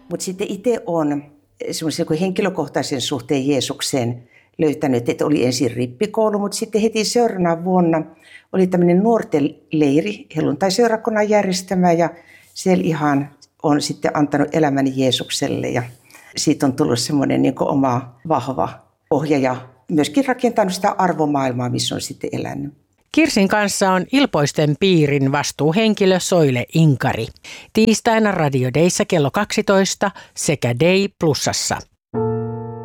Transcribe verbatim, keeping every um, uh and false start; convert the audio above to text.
Mutta sitten itse olen semmoisen henkilökohtaisen suhteen Jeesukseen löytänyt, että oli ensin rippikoulu, mutta sitten heti seuraavana vuonna oli tämmöinen nuorten leiri, helluntai-seurakunnan järjestämä, ja siellä ihan on sitten antanut elämäni Jeesukselle, ja siitä on tullut semmoinen niin kuin oma vahva pohja ja myöskin rakentanut sitä arvomaailmaa, missä on sitten elänyt. Kirsin kanssa on Ilpoisten piirin vastuuhenkilö Soile Inkari. Tiistaina Radio Dayssä kello kaksitoista sekä Day Plusassa.